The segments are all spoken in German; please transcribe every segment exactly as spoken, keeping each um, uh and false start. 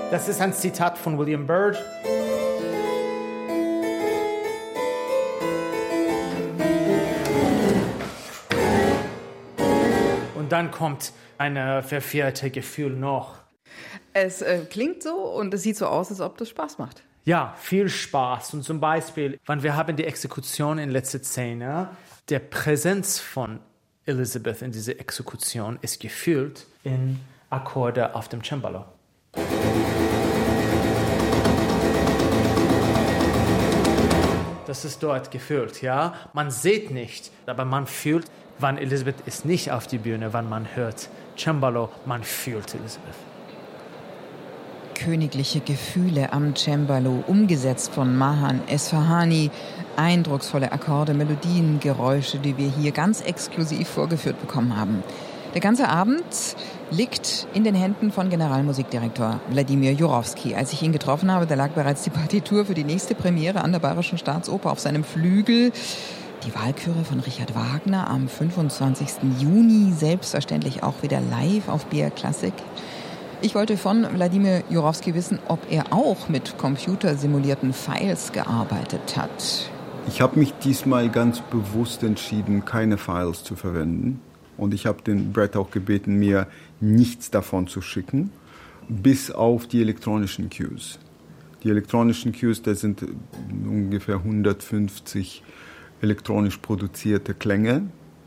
Das ist ein Zitat von William Byrd. Und dann kommt ein verfehltes Gefühl noch. Es äh, klingt so und es sieht so aus, als ob das Spaß macht. Ja, viel Spaß. Und zum Beispiel, wenn wir haben die Exekution in letzter Szene, der Präsenz von Elizabeth in dieser Exekution ist gefühlt in Akkorde auf dem Cembalo. Das ist dort gefühlt, ja. Man sieht nicht, aber man fühlt, wann Elizabeth ist nicht auf die Bühne, wann man hört Cembalo, man fühlt Elizabeth. Königliche Gefühle am Cembalo, umgesetzt von Mahan Esfahani. Eindrucksvolle Akkorde, Melodien, Geräusche, die wir hier ganz exklusiv vorgeführt bekommen haben. Der ganze Abend liegt in den Händen von Generalmusikdirektor Wladimir Jurowski. Als ich ihn getroffen habe, da lag bereits die Partitur für die nächste Premiere an der Bayerischen Staatsoper auf seinem Flügel. Die Walküre von Richard Wagner am fünfundzwanzigsten Juni, selbstverständlich auch wieder live auf B R Classic. Ich wollte von Wladimir Jurowski wissen, ob er auch mit computersimulierten Files gearbeitet hat. Ich habe mich diesmal ganz bewusst entschieden, keine Files zu verwenden. Und ich habe den Brett auch gebeten, mir nichts davon zu schicken, bis auf die elektronischen Cues. Die elektronischen Cues, das sind ungefähr hundertfünfzig elektronisch produzierte Klänge,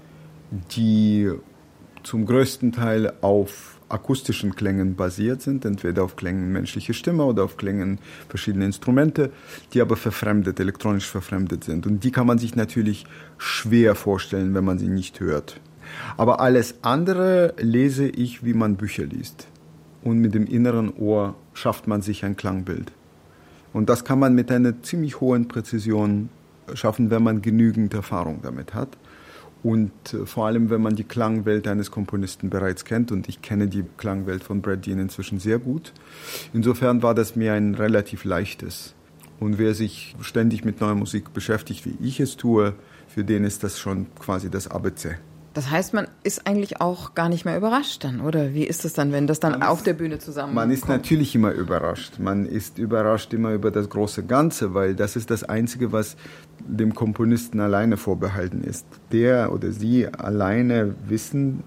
die zum größten Teil auf akustischen Klängen basiert sind, entweder auf Klängen menschlicher Stimme oder auf Klängen verschiedener Instrumente, die aber verfremdet, elektronisch verfremdet sind. Und die kann man sich natürlich schwer vorstellen, wenn man sie nicht hört. Aber alles andere lese ich, wie man Bücher liest. Und mit dem inneren Ohr schafft man sich ein Klangbild. Und das kann man mit einer ziemlich hohen Präzision schaffen, wenn man genügend Erfahrung damit hat. Und vor allem, wenn man die Klangwelt eines Komponisten bereits kennt. Und ich kenne die Klangwelt von Brett Dean inzwischen sehr gut. Insofern war das mir ein relativ leichtes. Und wer sich ständig mit neuer Musik beschäftigt, wie ich es tue, für den ist das schon quasi das A B C. Das heißt, man ist eigentlich auch gar nicht mehr überrascht dann, oder? Wie ist es dann, wenn das dann man auf ist, der Bühne zusammenkommt? Man ist natürlich immer überrascht. Man ist überrascht immer über das große Ganze, weil das ist das Einzige, was dem Komponisten alleine vorbehalten ist. Der oder sie alleine wissen,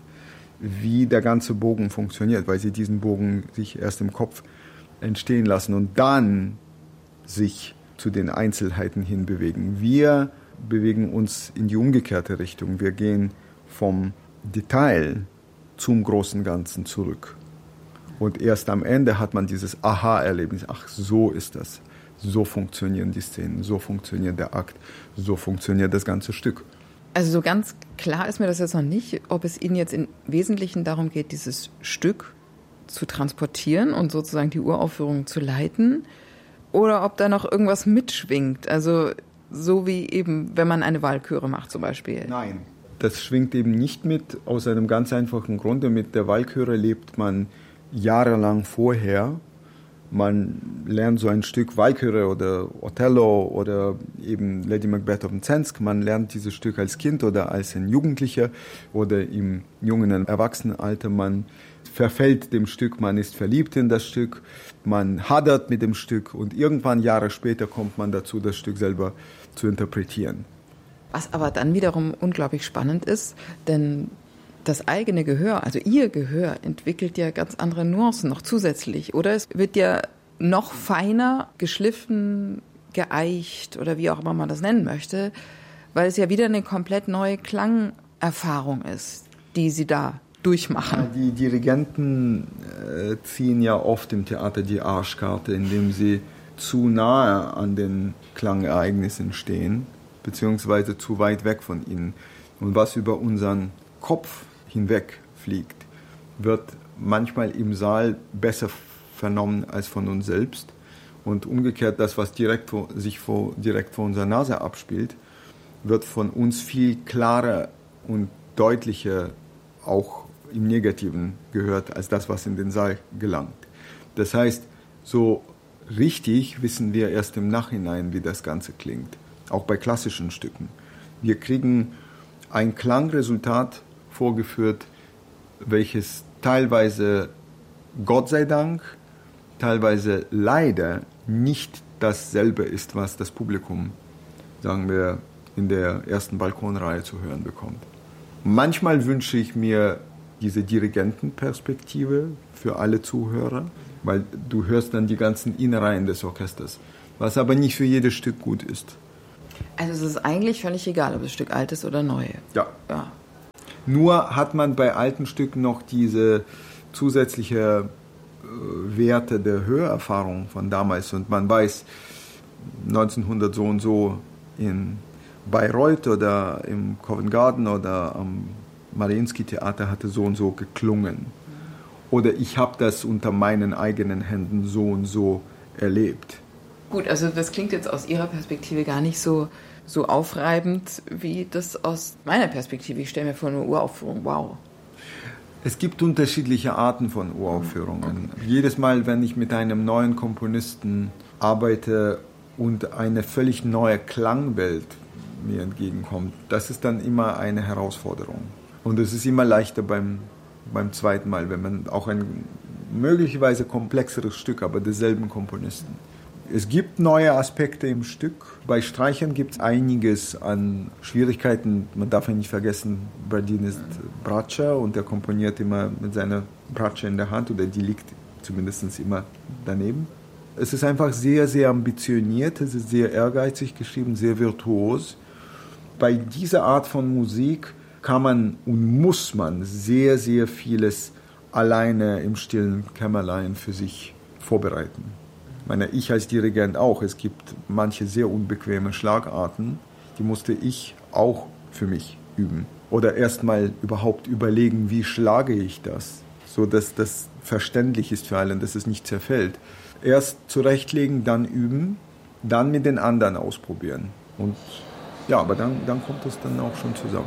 wie der ganze Bogen funktioniert, weil sie diesen Bogen sich erst im Kopf entstehen lassen und dann sich zu den Einzelheiten hinbewegen. Wir bewegen uns in die umgekehrte Richtung. Wir gehen vom Detail zum großen Ganzen zurück. Und erst am Ende hat man dieses Aha-Erlebnis. Ach, so ist das. So funktionieren die Szenen, so funktioniert der Akt, so funktioniert das ganze Stück. Also so ganz klar ist mir das jetzt noch nicht, ob es Ihnen jetzt im Wesentlichen darum geht, dieses Stück zu transportieren und sozusagen die Uraufführung zu leiten, oder ob da noch irgendwas mitschwingt. Also so wie eben, wenn man eine Walküre macht zum Beispiel. Nein. Das schwingt eben nicht mit, aus einem ganz einfachen Grunde. Mit der Walküre lebt man jahrelang vorher. Man lernt so ein Stück Walküre oder Othello oder eben Lady Macbeth auf dem Zensk. Man lernt dieses Stück als Kind oder als ein Jugendlicher oder im jungen Erwachsenenalter. Man verfällt dem Stück, man ist verliebt in das Stück, man hadert mit dem Stück und irgendwann Jahre später kommt man dazu, das Stück selber zu interpretieren. Was aber dann wiederum unglaublich spannend ist, denn das eigene Gehör, also Ihr Gehör, entwickelt ja ganz andere Nuancen noch zusätzlich, oder? Es wird ja noch feiner geschliffen, geeicht oder wie auch immer man das nennen möchte, weil es ja wieder eine komplett neue Klangerfahrung ist, die Sie da durchmachen. Ja, die Dirigenten äh, ziehen ja oft im Theater die Arschkarte, indem sie zu nahe an den Klangereignissen stehen, beziehungsweise zu weit weg von ihnen. Und was über unseren Kopf hinweg fliegt, wird manchmal im Saal besser vernommen als von uns selbst. Und umgekehrt, das, was direkt vor, sich vor, direkt vor unserer Nase abspielt, wird von uns viel klarer und deutlicher auch im Negativen gehört, als das, was in den Saal gelangt. Das heißt, so richtig wissen wir erst im Nachhinein, wie das Ganze klingt. Auch bei klassischen Stücken. Wir kriegen ein Klangresultat vorgeführt, welches teilweise, Gott sei Dank, teilweise leider nicht dasselbe ist, was das Publikum, sagen wir, in der ersten Balkonreihe zu hören bekommt. Manchmal wünsche ich mir diese Dirigentenperspektive für alle Zuhörer, weil du hörst dann die ganzen Innereien des Orchesters, was aber nicht für jedes Stück gut ist. Also es ist eigentlich völlig egal, ob das Stück alt ist oder neu. Ja. ja. Nur hat man bei alten Stücken noch diese zusätzliche äh, Werte der Hörerfahrung von damals. Und man weiß, neunzehnhundert so und so in Bayreuth oder im Covent Garden oder am Mariinsky-Theater hatte so und so geklungen. Oder ich habe das unter meinen eigenen Händen so und so erlebt. Gut, also das klingt jetzt aus Ihrer Perspektive gar nicht so, so aufreibend, wie das aus meiner Perspektive. Ich stelle mir vor, eine Uraufführung, wow. Es gibt unterschiedliche Arten von Uraufführungen. Okay. Jedes Mal, wenn ich mit einem neuen Komponisten arbeite und eine völlig neue Klangwelt mir entgegenkommt, das ist dann immer eine Herausforderung. Und es ist immer leichter beim, beim zweiten Mal, wenn man auch ein möglicherweise komplexeres Stück, aber desselben Komponisten. Es gibt neue Aspekte im Stück. Bei Streichern gibt es einiges an Schwierigkeiten. Man darf ja nicht vergessen, Bradin ist Bratscher und er komponiert immer mit seiner Bratsche in der Hand oder die liegt zumindest immer daneben. Es ist einfach sehr, sehr ambitioniert, es ist sehr ehrgeizig geschrieben, sehr virtuos. Bei dieser Art von Musik kann man und muss man sehr, sehr vieles alleine im stillen Kämmerlein für sich vorbereiten. Ich meine, ich als Dirigent auch. Es gibt manche sehr unbequeme Schlagarten, die musste ich auch für mich üben. Oder erstmal überhaupt überlegen, wie schlage ich das, so dass das verständlich ist für alle, dass es nicht zerfällt. Erst zurechtlegen, dann üben, dann mit den anderen ausprobieren. Und ja, aber dann, dann kommt es dann auch schon zusammen.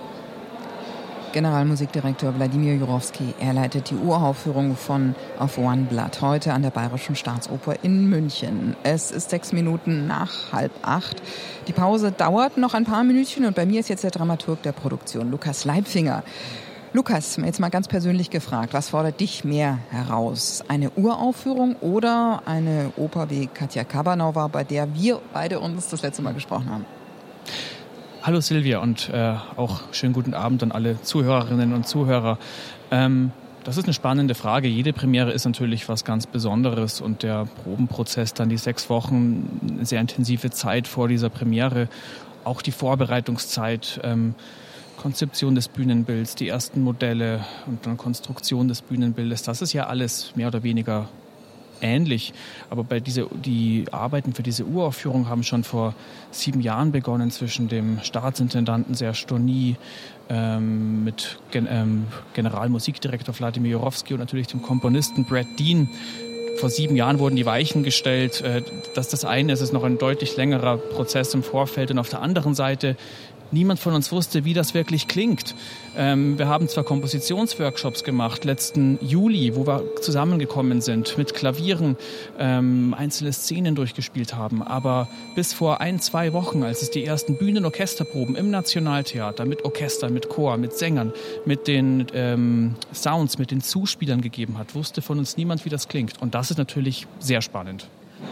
Generalmusikdirektor Wladimir Jurowski, er leitet die Uraufführung von Of One Blood heute an der Bayerischen Staatsoper in München. Es ist sechs Minuten nach halb acht. Die Pause dauert noch ein paar Minütchen und bei mir ist jetzt der Dramaturg der Produktion, Lukas Leibfinger. Lukas, jetzt mal ganz persönlich gefragt, was fordert dich mehr heraus? Eine Uraufführung oder eine Oper wie Katja Kabanova, bei der wir beide uns das letzte Mal gesprochen haben? Hallo Silvia und äh, auch schönen guten Abend an alle Zuhörerinnen und Zuhörer. Ähm, das ist eine spannende Frage. Jede Premiere ist natürlich was ganz Besonderes und der Probenprozess, dann die sechs Wochen, eine sehr intensive Zeit vor dieser Premiere, auch die Vorbereitungszeit, ähm, Konzeption des Bühnenbilds, die ersten Modelle und dann Konstruktion des Bühnenbildes, das ist ja alles mehr oder weniger ähnlich. Aber bei diese, die Arbeiten für diese Uraufführung haben schon vor sieben Jahren begonnen zwischen dem Staatsintendanten Serge Donny, ähm, mit Gen- ähm, Generalmusikdirektor Wladimir Jurowski und natürlich dem Komponisten Brad Dean. Vor sieben Jahren wurden die Weichen gestellt. Äh, das ist das eine, es ist noch ein deutlich längerer Prozess im Vorfeld. Und auf der anderen Seite, niemand von uns wusste, wie das wirklich klingt. Ähm, wir haben zwar Kompositionsworkshops gemacht, letzten Juli, wo wir zusammengekommen sind, mit Klavieren ähm, einzelne Szenen durchgespielt haben, aber bis vor ein, zwei Wochen, als es die ersten Bühnen- und Orchesterproben im Nationaltheater mit Orchester, mit Chor, mit Sängern, mit den ähm, Sounds, mit den Zuspielern gegeben hat, wusste von uns niemand, wie das klingt. Und das ist natürlich sehr spannend.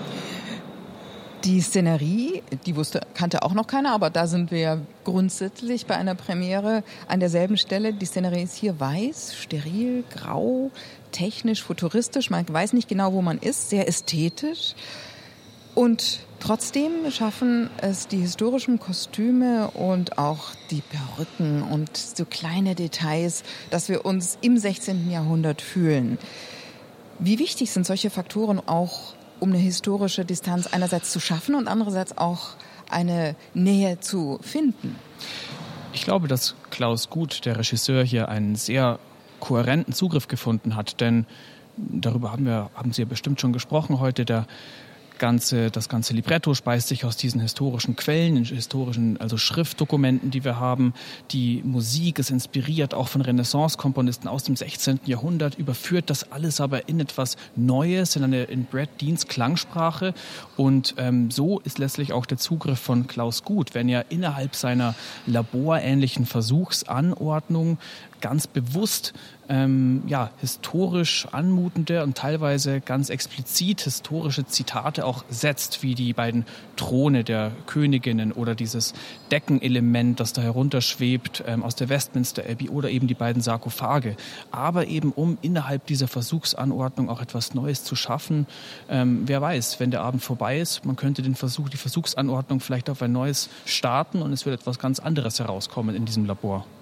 Die Szenerie, die wusste, kannte auch noch keiner, aber da sind wir grundsätzlich bei einer Premiere an derselben Stelle. Die Szenerie ist hier weiß, steril, grau, technisch, futuristisch. Man weiß nicht genau, wo man ist, sehr ästhetisch. Und trotzdem schaffen es die historischen Kostüme und auch die Perücken und so kleine Details, dass wir uns im sechzehnten Jahrhundert fühlen. Wie wichtig sind solche Faktoren auch, um eine historische Distanz einerseits zu schaffen und andererseits auch eine Nähe zu finden? Ich glaube, dass Klaus Guth, der Regisseur, hier einen sehr kohärenten Zugriff gefunden hat, denn darüber haben wir, haben Sie ja bestimmt schon gesprochen heute, der Ganze, das ganze Libretto speist sich aus diesen historischen Quellen, historischen, also Schriftdokumenten, die wir haben. Die Musik ist inspiriert auch von Renaissance-Komponisten aus dem sechzehnten Jahrhundert, überführt das alles aber in etwas Neues, in eine in Brad Deans Klangsprache. Und ähm, so ist letztlich auch der Zugriff von Klaus Guth, wenn er innerhalb seiner laborähnlichen Versuchsanordnung ganz bewusst ähm, ja, historisch anmutende und teilweise ganz explizit historische Zitate auch setzt, wie die beiden Throne der Königinnen oder dieses Deckenelement, das da herunterschwebt ähm, aus der Westminster Abbey oder eben die beiden Sarkophage. Aber eben um innerhalb dieser Versuchsanordnung auch etwas Neues zu schaffen. Ähm, wer weiß, wenn der Abend vorbei ist, man könnte den Versuch, die Versuchsanordnung vielleicht auf ein neues starten und es wird etwas ganz anderes herauskommen in diesem Labor.